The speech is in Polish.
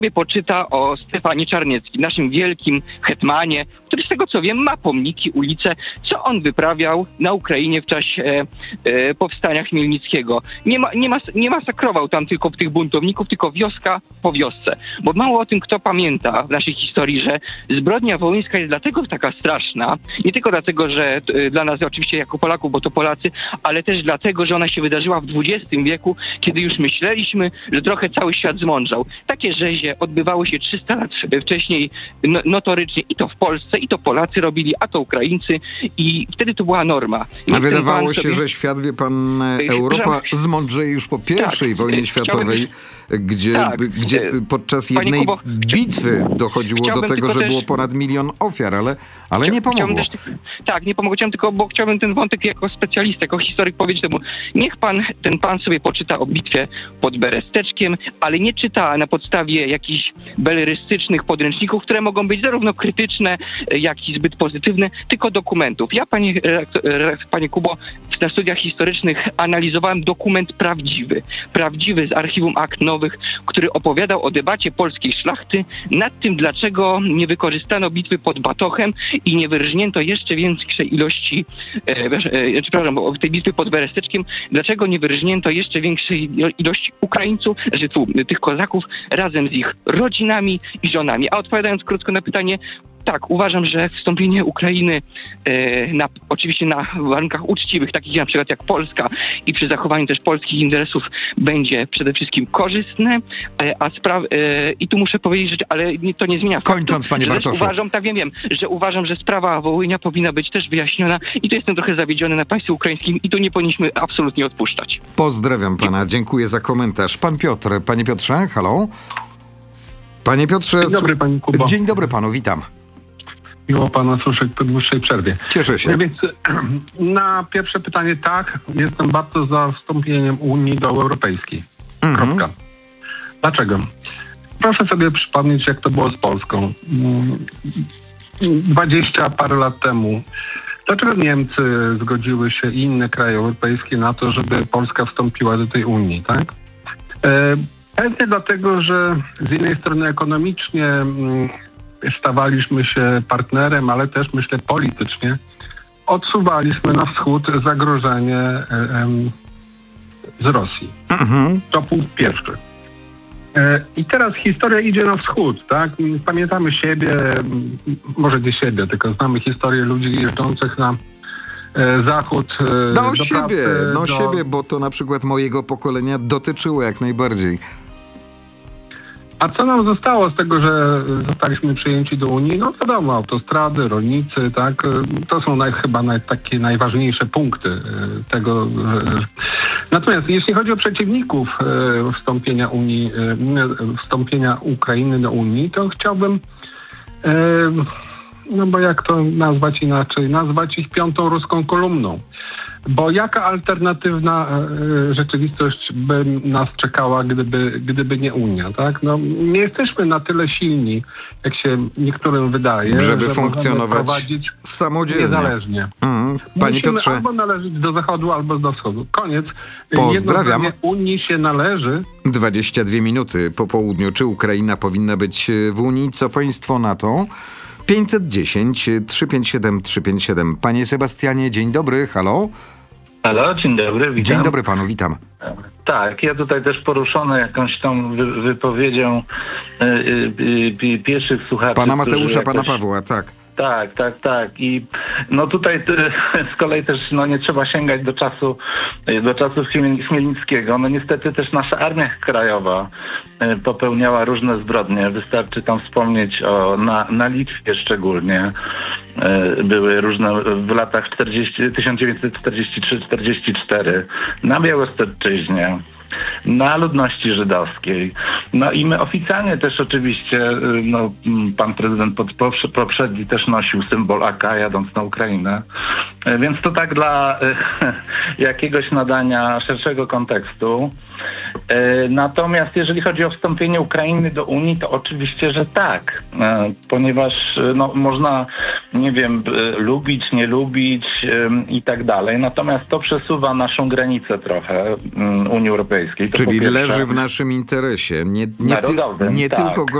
poczyta o Stefanie Czarnieckim, naszym wielkim hetmanie, który z tego co wiem ma pomniki, ulice, co on wyprawiał na Ukrainie w czasie powstania Chmielnickiego. Nie masakrował tam tylko tych buntowników, tylko wioska po wiosce. Bo mało o tym kto pamięta w naszej historii, że zbrodnia wołyńska jest dlatego taka straszna, nie tylko dlatego, że dla nas oczywiście jako Polaków, bo to Polacy, ale też dlatego, że ona się wydarzyła w XX wieku, kiedy już myśleliśmy, że trochę cały świat zmądrzał. Takie rzezie odbywało się 300 lat wcześniej notorycznie i to w Polsce, i to Polacy robili, a to Ukraińcy i wtedy to była norma. A wydawało się, że świat, wie pan, Europa zmądrzeje już po I wojnie światowej, gdzie podczas jednej bitwy dochodziło do tego, że było ponad 1 000 000 ofiar, ale nie pomogło. Nie pomogło. Chciałbym ten wątek jako specjalista, jako historyk powiedzieć temu, niech ten pan sobie poczyta o bitwie pod Beresteczkiem, ale nie czyta na podstawie jakichś belerystycznych podręczników, które mogą być zarówno krytyczne, jak i zbyt pozytywne, tylko dokumentów. Ja, panie Kubo, na studiach historycznych analizowałem dokument prawdziwy z archiwum akt nowych, który opowiadał o debacie polskiej szlachty nad tym, dlaczego nie wykorzystano bitwy pod Batochem i nie wyrżnięto jeszcze większej ilości, w tej bitwy pod Beresteczkiem, dlaczego nie wyrżnięto jeszcze większej ilości Ukraińców, tych kozaków razem z ich rodzinami i żonami. A odpowiadając krótko na pytanie, tak, uważam, że wstąpienie Ukrainy oczywiście na warunkach uczciwych, takich na przykład jak Polska i przy zachowaniu też polskich interesów będzie przede wszystkim korzystne, i tu muszę powiedzieć, ale to nie zmienia faktu. Kończąc, panie Bartoszu. Uważam, że sprawa Wołynia powinna być też wyjaśniona i tu jestem trochę zawiedziony na państwie ukraińskim i tu nie powinniśmy absolutnie odpuszczać. Pozdrawiam pana, dziękuję za komentarz. Pan Piotr, panie Piotrze, halo? Panie Piotrze. Dzień dobry, panie Kubo. Dzień dobry panu, witam. Miło pana słyszeć po dłuższej przerwie. Cieszę się. Więc na pierwsze pytanie tak, jestem bardzo za wstąpieniem Unii do Europejskiej. Kropka. Dlaczego? Proszę sobie przypomnieć, jak to było z Polską. 20 parę lat temu. Dlaczego Niemcy zgodziły się i inne kraje europejskie na to, żeby Polska wstąpiła do tej Unii, tak? Pewnie dlatego, że z jednej strony ekonomicznie stawaliśmy się partnerem, ale też myślę politycznie odsuwaliśmy na wschód zagrożenie z Rosji. To punkt pierwszy. I teraz historia idzie na wschód, tak? Pamiętamy siebie, może nie siebie, tylko znamy historię ludzi jeżdżących na zachód do siebie, bo to na przykład mojego pokolenia dotyczyło jak najbardziej. A co nam zostało z tego, że zostaliśmy przyjęci do Unii? No wiadomo, autostrady, rolnicy, tak? To są chyba takie najważniejsze punkty tego. Natomiast jeśli chodzi o przeciwników wstąpienia Ukrainy do Unii, to chciałbym, no bo jak to nazwać inaczej? Nazwać ich 5. ruską kolumną. Bo jaka alternatywna rzeczywistość by nas czekała, gdyby nie Unia, tak? No, nie jesteśmy na tyle silni, jak się niektórym wydaje, żeby funkcjonować samodzielnie. Niezależnie. Panie Piotrze, albo należeć do Zachodu, albo do Wschodu. Koniec. Pozdrawiam. Unii się należy. 22 minuty po południu. Czy Ukraina powinna być w Unii? Co państwo na to? 510 357 357. Panie Sebastianie, dzień dobry, halo? Halo, dzień dobry, witam. Dzień dobry panu, witam. Tak, ja tutaj też poruszony jakąś tą wypowiedzią pierwszych słuchaczy. Pana Mateusza, pana Pawła, tak. Tak. I no tutaj z kolei też nie trzeba sięgać do czasu Chmielnickiego. No niestety też nasza Armia Krajowa popełniała różne zbrodnie. Wystarczy tam wspomnieć na Litwie szczególnie. Były różne w latach 1943-44 na Białostoczyźnie, na ludności żydowskiej. No i my oficjalnie też oczywiście, pan prezydent poprzedni też nosił symbol AK jadąc na Ukrainę. Więc to tak dla jakiegoś nadania szerszego kontekstu. Natomiast jeżeli chodzi o wstąpienie Ukrainy do Unii, to oczywiście, że tak. Ponieważ można, nie wiem, lubić, nie lubić i tak dalej. Natomiast to przesuwa naszą granicę trochę Unii Europejskiej. Europejskiej. To Czyli po pierwsze, leży w naszym interesie. Nie narodowym, nie tak. tylko